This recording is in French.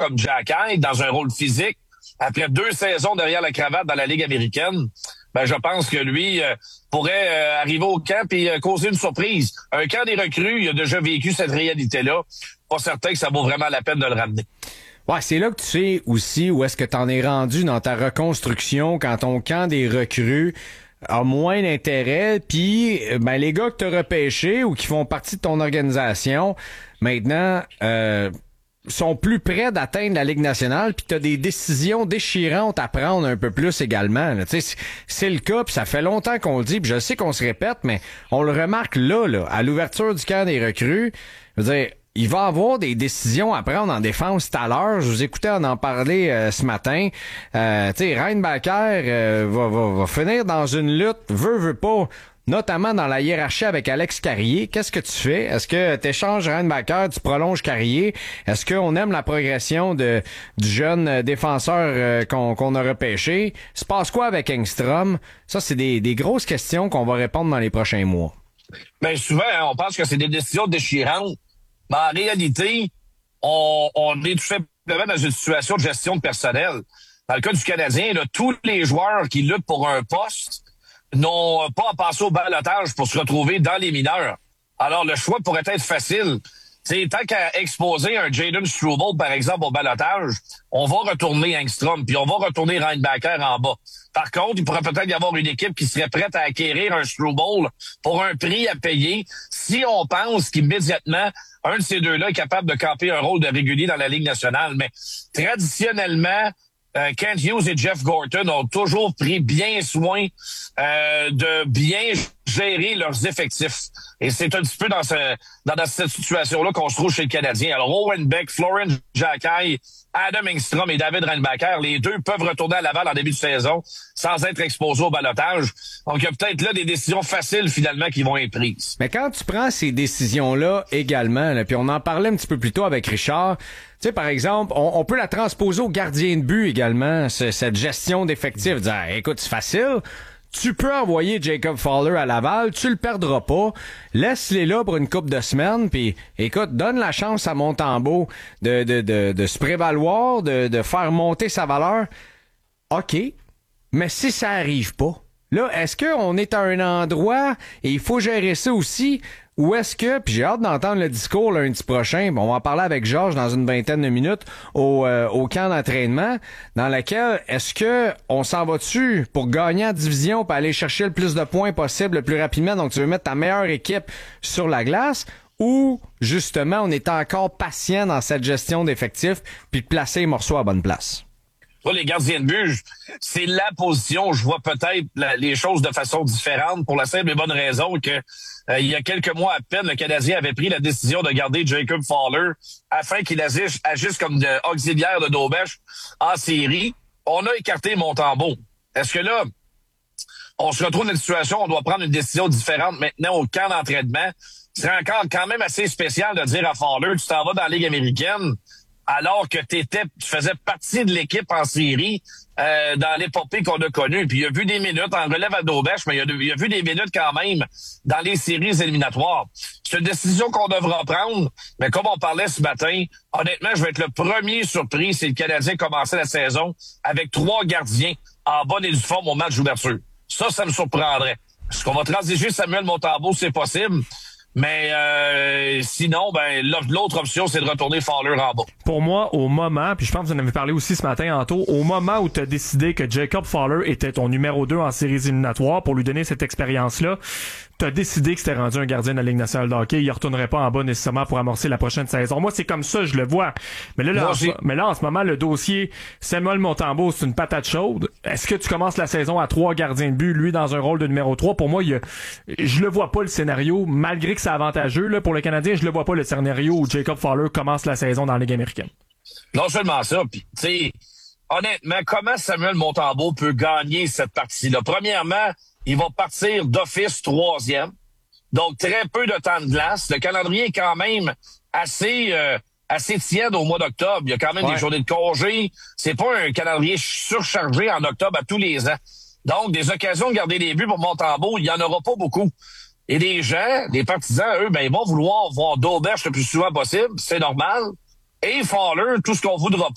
comme Jack Hyde dans un rôle physique, après 2 saisons derrière la cravate dans la Ligue américaine, ben je pense que lui pourrait arriver au camp et causer une surprise. Un camp des recrues, il a déjà vécu cette réalité-là. Pas certain que ça vaut vraiment la peine de le ramener. Ouais, c'est là que tu sais aussi où est-ce que t'en es rendu dans ta reconstruction quand ton camp des recrues a moins d'intérêt, puis ben les gars que t'as repêchés ou qui font partie de ton organisation, maintenant sont plus près d'atteindre la Ligue nationale, puis t'as des décisions déchirantes à prendre un peu plus également. Tu sais, c'est le cas, puis ça fait longtemps qu'on le dit, puis je sais qu'on se répète, mais on le remarque là, à l'ouverture du camp des recrues. Je veux dire, il va y avoir des décisions à prendre en défense tout à l'heure. Je vous écoutais en parler ce matin. Tu sais, Reinbacker va finir dans une lutte, veut pas, notamment dans la hiérarchie avec Alex Carrier. Qu'est-ce que tu fais? Est-ce que tu échanges Reinbacker, tu prolonges Carrier? Est-ce qu'on aime la progression du jeune défenseur qu'on a repêché? Se passe quoi avec Engstrom? Ça, c'est des grosses questions qu'on va répondre dans les prochains mois. Bien, souvent, on pense que c'est des décisions déchirantes. Mais en réalité, on est tout simplement dans une situation de gestion de personnel. Dans le cas du Canadien, là, tous les joueurs qui luttent pour un poste n'ont pas à passer au ballottage pour se retrouver dans les mineurs. Alors, le choix pourrait être facile. T'sais, tant qu'à exposer un Jaden Struble, par exemple, au ballottage, on va retourner Engstrom, puis on va retourner Reinbacker en bas. Par contre, il pourrait peut-être y avoir une équipe qui serait prête à acquérir un Struble pour un prix à payer si on pense qu'immédiatement, un de ces deux-là est capable de camper un rôle de régulier dans la Ligue nationale. Mais traditionnellement, Kent Hughes et Jeff Gorton ont toujours pris bien soin de bien gérer leurs effectifs. Et c'est un petit peu dans cette situation-là qu'on se trouve chez le Canadien. Alors, Owen Beck, Florent Xhekaj, Adam Engstrom et David Reinbacker, les deux peuvent retourner à Laval en début de saison sans être exposés au ballottage. Donc, il y a peut-être là des décisions faciles, finalement, qui vont être prises. Mais quand tu prends ces décisions-là également, là, puis on en parlait un petit peu plus tôt avec Richard, tu sais, par exemple, on peut la transposer au gardien de but également, cette gestion d'effectifs. Dire, écoute, c'est facile. Tu peux envoyer Jacob Fowler à Laval, tu le perdras pas. Laisse-les là pour une couple de semaines, puis écoute, donne la chance à Montembeault de se prévaloir, de faire monter sa valeur. OK, mais si ça arrive pas, là, est-ce qu'on est à un endroit et il faut gérer ça aussi? Ou est-ce que, puis j'ai hâte d'entendre le discours lundi prochain, bon, on va en parler avec Georges dans une vingtaine de minutes au camp d'entraînement, dans lequel est-ce que on s'en va dessus pour gagner en division, pour aller chercher le plus de points possible le plus rapidement, donc tu veux mettre ta meilleure équipe sur la glace, ou justement on est encore patient dans cette gestion d'effectifs puis de placer les morceaux à bonne place? Pour les gardiens de but, c'est la position où je vois peut-être les choses de façon différente pour la simple et bonne raison que il y a quelques mois à peine, le Canadien avait pris la décision de garder Jacob Fowler afin qu'il agisse comme auxiliaire de Dobèche en série. On a écarté Montembeault. Est-ce que là, on se retrouve dans une situation où on doit prendre une décision différente maintenant au camp d'entraînement? Ce serait encore quand même assez spécial de dire à Fowler, tu t'en vas dans la Ligue américaine, alors que tu faisais partie de l'équipe en série dans l'épopée qu'on a connue. Puis il a vu des minutes en relève à Dobèche, mais il a vu des minutes quand même dans les séries éliminatoires. C'est une décision qu'on devra prendre, mais comme on parlait ce matin, honnêtement, je vais être le premier surpris si le Canadien commençait la saison avec 3 gardiens en bonne et due forme au match d'ouverture. Ça me surprendrait. Est-ce qu'on va transiger Samuel Montembeault? C'est possible. Mais sinon, ben l'autre option, c'est de retourner Fowler en bas. Pour moi, au moment, puis je pense que vous en avez parlé aussi ce matin, Anto, au moment où tu as décidé que Jacob Fowler était ton numéro 2 en séries éliminatoires pour lui donner cette expérience-là, t'as décidé que c'était rendu un gardien de la Ligue nationale de hockey, il retournerait pas en bas nécessairement pour amorcer la prochaine saison. Moi, c'est comme ça, je le vois. Mais là, en ce moment, le dossier Samuel Montembeault, c'est une patate chaude. Est-ce que tu commences la saison à 3 gardiens de but, lui dans un rôle de numéro 3? Pour moi, je le vois pas le scénario, malgré que c'est avantageux là, pour le Canadien, je le vois pas le scénario où Jacob Fowler commence la saison dans la Ligue américaine. Non seulement ça, puis tu sais, honnêtement, comment Samuel Montembeault peut gagner cette partie-là? Premièrement, il va partir d'office 3e. Donc, très peu de temps de glace. Le calendrier est quand même assez tiède au mois d'octobre. Il y a quand même des journées de congé. C'est pas un calendrier surchargé en octobre à tous les ans. Donc, des occasions de garder des buts pour Montembeault, il y en aura pas beaucoup. Et les gens, les partisans, eux, ben, ils vont vouloir voir Dobèche le plus souvent possible. C'est normal. Et Fowler, tout ce qu'on voudra